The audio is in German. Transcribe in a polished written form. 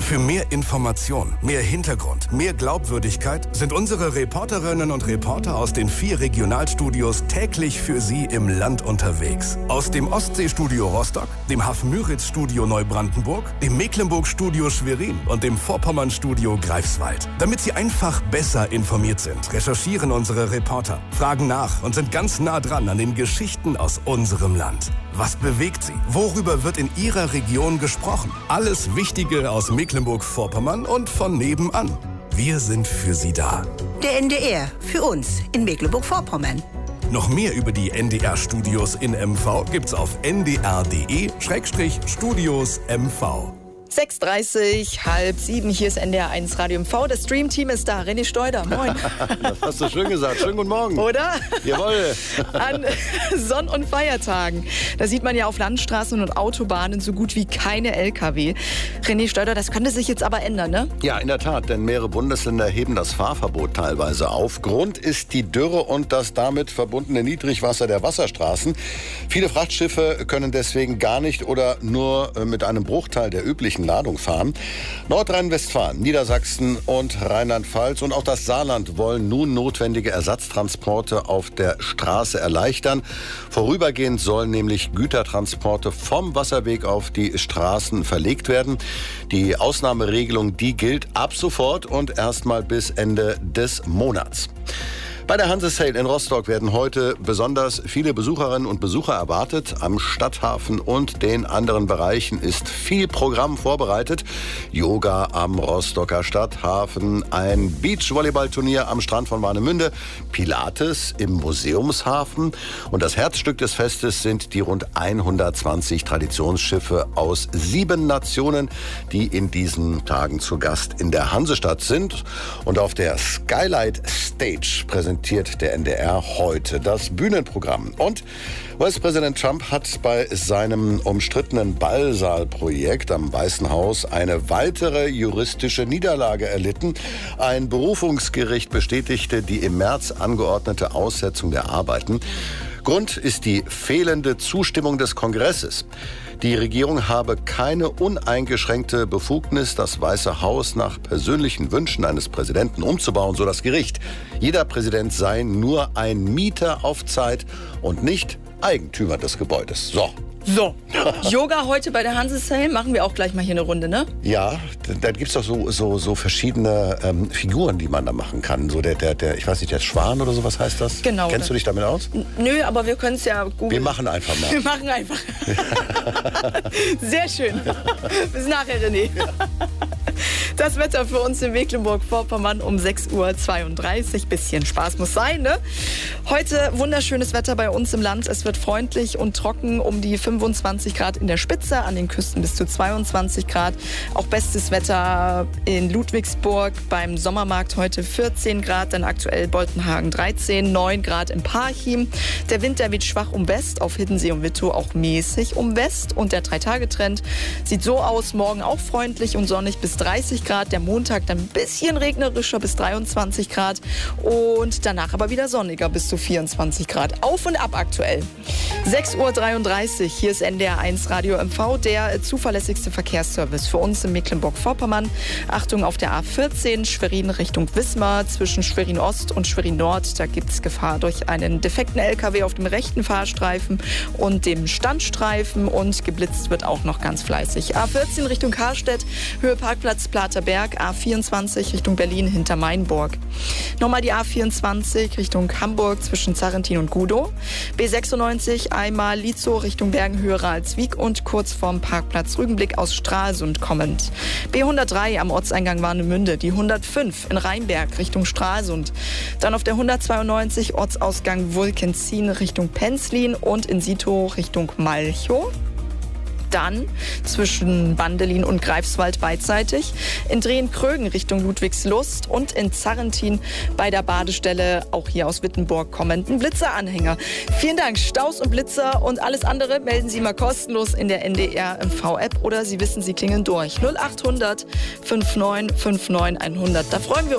Für mehr Information, mehr Hintergrund, mehr Glaubwürdigkeit sind unsere Reporterinnen und Reporter aus den 4 Regionalstudios täglich für Sie im Land unterwegs. Aus dem Ostseestudio Rostock, dem Hafenmüritz-Studio Neubrandenburg, dem Mecklenburg-Studio Schwerin und dem Vorpommern-Studio Greifswald. Damit Sie einfach besser informiert sind, recherchieren unsere Reporter, fragen nach und sind ganz nah dran an den Geschichten aus unserem Land. Was bewegt Sie? Worüber wird in Ihrer Region gesprochen? Alles Wichtige aus Mecklenburg-Vorpommern und von nebenan. Wir sind für Sie da. Der NDR, für uns in Mecklenburg-Vorpommern. Noch mehr über die NDR-Studios in MV gibt's auf ndr.de/Studios MV. 6:30, 6:30, hier ist NDR 1 Radio MV. Das Stream-Team ist da. René Steuder, moin. Das hast du schön gesagt. Schönen guten Morgen. Oder? Jawohl. An Sonn- und Feiertagen. Da sieht man ja auf Landstraßen und Autobahnen so gut wie keine LKW. René Steuder, das könnte sich jetzt aber ändern, ne? Ja, in der Tat, denn mehrere Bundesländer heben das Fahrverbot teilweise auf. Grund ist die Dürre und das damit verbundene Niedrigwasser der Wasserstraßen. Viele Frachtschiffe können deswegen gar nicht oder nur mit einem Bruchteil der üblichen Ladung fahren. Nordrhein-Westfalen, Niedersachsen und Rheinland-Pfalz und auch das Saarland wollen nun notwendige Ersatztransporte auf der Straße erleichtern. Vorübergehend sollen nämlich Gütertransporte vom Wasserweg auf die Straßen verlegt werden. Die Ausnahmeregelung, die gilt ab sofort und erstmal bis Ende des Monats. Bei der Hanse-Sale in Rostock werden heute besonders viele Besucherinnen und Besucher erwartet. Am Stadthafen und den anderen Bereichen ist viel Programm vorbereitet. Yoga am Rostocker Stadthafen, ein Beachvolleyballturnier am Strand von Warnemünde, Pilates im Museumshafen. Und das Herzstück des Festes sind die rund 120 Traditionsschiffe aus 7 Nationen, die in diesen Tagen zu Gast in der Hansestadt sind. Und auf der Skylight Stage präsentiert der NDR heute das Bühnenprogramm. Und US-Präsident Trump hat bei seinem umstrittenen Ballsaalprojekt am Weißen Haus eine weitere juristische Niederlage erlitten. Ein Berufungsgericht bestätigte die im März angeordnete Aussetzung der Arbeiten. Grund ist die fehlende Zustimmung des Kongresses. Die Regierung habe keine uneingeschränkte Befugnis, das Weiße Haus nach persönlichen Wünschen eines Präsidenten umzubauen, so das Gericht. Jeder Präsident sei nur ein Mieter auf Zeit und nicht Eigentümer des Gebäudes. So, Yoga heute bei der Hanse-Sale, machen wir auch gleich mal hier eine Runde, ne? Ja, da gibt es doch so verschiedene Figuren, die man da machen kann. So der, ich weiß nicht, der Schwan oder sowas heißt das? Genau. Kennst du dich damit aus? Nö, aber wir können es ja googeln. Wir machen einfach mal. Wir machen einfach. Sehr schön. Bis nachher, René. Das Wetter für uns in Mecklenburg-Vorpommern um 6:32 Uhr. Bisschen Spaß muss sein, ne? Heute wunderschönes Wetter bei uns im Land. Es wird freundlich und trocken, um die 25 Grad in der Spitze, an den Küsten bis zu 22 Grad. Auch bestes Wetter in Ludwigsburg beim Sommermarkt heute 14 Grad, dann aktuell Boltenhagen 13, 9 Grad in Parchim. Der Wind, der weht schwach um West, auf Hiddensee und Wittow auch mäßig um West. Und der 3-Tage-Trend sieht so aus, morgen auch freundlich und sonnig bis 30 Grad. Der Montag dann ein bisschen regnerischer bis 23 Grad und danach aber wieder sonniger bis zu 24 Grad. Auf und ab aktuell. 6:33 Uhr, hier ist NDR 1 Radio MV, der zuverlässigste Verkehrsservice für uns in Mecklenburg-Vorpommern. Achtung auf der A14, Schwerin Richtung Wismar, zwischen Schwerin Ost und Schwerin Nord. Da gibt es Gefahr durch einen defekten LKW auf dem rechten Fahrstreifen und dem Standstreifen und geblitzt wird auch noch ganz fleißig. A14 Richtung Karstedt, Höhe Parkplatz Platerberg, A24 Richtung Berlin hinter Mainburg. Nochmal die A24 Richtung Hamburg zwischen Zarrentin und Gudow. B96 einmal Lietzow Richtung Bergenhöhe Ralswiek und kurz vorm Parkplatz Rügenblick aus Stralsund kommend. B103 am Ortseingang Warnemünde, die 105 in Rheinberg Richtung Stralsund. Dann auf der 192 Ortsausgang Wulkenzin Richtung Penzlin und in Sitow Richtung Malchow. Dann zwischen Bandelin und Greifswald beidseitig, in Drehen-Krögen Richtung Ludwigslust und in Zarrentin bei der Badestelle, auch hier aus Wittenburg kommenden Blitzeranhänger. Vielen Dank. Staus und Blitzer und alles andere melden Sie mal kostenlos in der NDR MV-App oder Sie wissen, Sie klingeln durch. 0800 59 59 100. Da freuen wir uns.